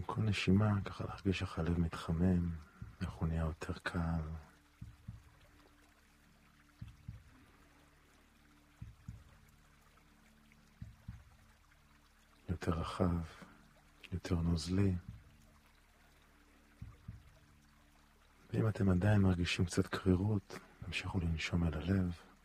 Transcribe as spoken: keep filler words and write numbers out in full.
כל נשימה ככה להרגיש איך הלב מתחמם, איך הוא נהיה יותר קל. יותר רחב, יותר נוזלי. ואם אתם עדיין מרגישים קצת קרירות, תמשיכו לנשום אל הלב.